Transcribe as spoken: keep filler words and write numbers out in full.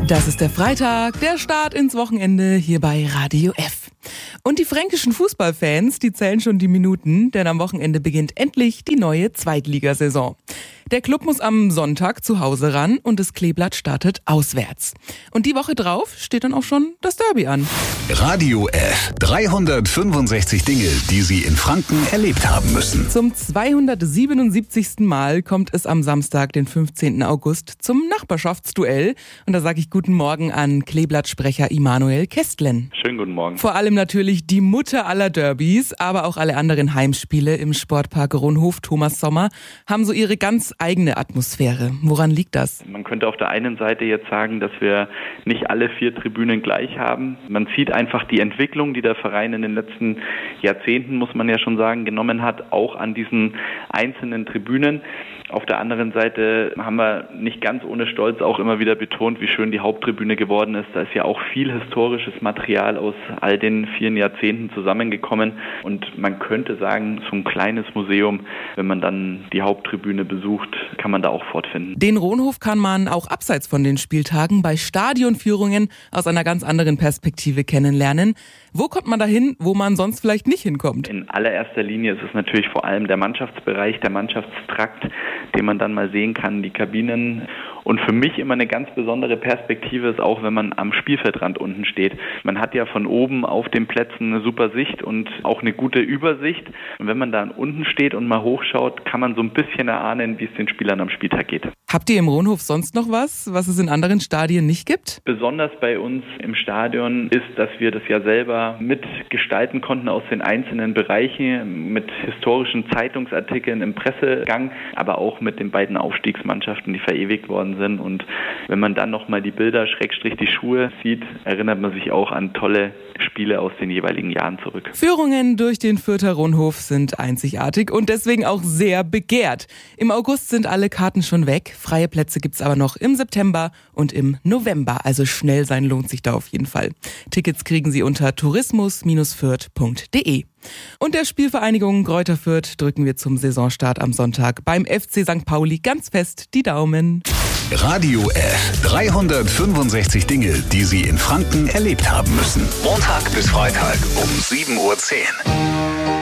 Das ist der Freitag, der Start ins Wochenende hier bei Radio F. Und die fränkischen Fußballfans, die zählen schon die Minuten, denn am Wochenende beginnt endlich die neue Zweitligasaison. Der Club muss am Sonntag zu Hause ran und das Kleeblatt startet auswärts. Und die Woche drauf steht dann auch schon das Derby an. Radio F. dreihundertfünfundsechzig Dinge, die Sie in Franken erlebt haben müssen. Zum zweihundertsiebenundsiebzigsten Mal kommt es am Samstag, den fünfzehnten August, zum Nachbarschaftsduell. Und da sage ich guten Morgen an Kleeblattsprecher Immanuel Kästlen. Schönen guten Morgen. Vor allem natürlich die Mutter aller Derbys, aber auch alle anderen Heimspiele im Sportpark Ronhof Thomas Sommer haben so ihre ganz eigene Atmosphäre. Woran liegt das? Man könnte auf der einen Seite jetzt sagen, dass wir nicht alle vier Tribünen gleich haben. Man sieht einfach die Entwicklung, die der Verein in den letzten Jahrzehnten, muss man ja schon sagen, genommen hat, auch an diesen einzelnen Tribünen. Auf der anderen Seite haben wir nicht ganz ohne Stolz auch immer wieder betont, wie schön die Haupttribüne geworden ist. Da ist ja auch viel historisches Material aus all den vielen Jahrzehnten zusammengekommen. Und man könnte sagen, so ein kleines Museum, wenn man dann die Haupttribüne besucht, kann man da auch fortfinden. Den Ronhof kann man auch abseits von den Spieltagen bei Stadionführungen aus einer ganz anderen Perspektive kennenlernen. Wo kommt man dahin, wo man sonst vielleicht nicht hinkommt? In allererster Linie ist es natürlich vor allem der Mannschaftsbereich, der Mannschaftstrakt, den man dann mal sehen kann, die Kabinen. Und für mich immer eine ganz besondere Perspektive ist auch, wenn man am Spielfeldrand unten steht. Man hat ja von oben auf den Plätzen eine super Sicht und auch eine gute Übersicht. Und wenn man da unten steht und mal hochschaut, kann man so ein bisschen erahnen, wie es den Spielern am Spieltag geht. Habt ihr im Ronhof sonst noch was, was es in anderen Stadien nicht gibt? Besonders bei uns im Stadion ist, dass wir das ja selber mitgestalten konnten aus den einzelnen Bereichen, mit historischen Zeitungsartikeln im Pressegang, aber auch mit den beiden Aufstiegsmannschaften, die verewigt worden sind. Und wenn man dann nochmal die Bilder, Schrägstrich die Schuhe sieht, erinnert man sich auch an tolle Spiele aus den jeweiligen Jahren zurück. Führungen durch den Fürther Ronhof sind einzigartig und deswegen auch sehr begehrt. Im August sind alle Karten schon weg. Freie Plätze gibt's aber noch im September und im November. Also schnell sein lohnt sich da auf jeden Fall. Tickets kriegen Sie unter tourismus Fürth punkt de. Und der Spielvereinigung Greuther Fürth drücken wir zum Saisonstart am Sonntag beim F C Sankt Pauli ganz fest die Daumen. Radio F. dreihundertfünfundsechzig Dinge, die Sie in Franken erlebt haben müssen. Montag bis Freitag um sieben Uhr zehn.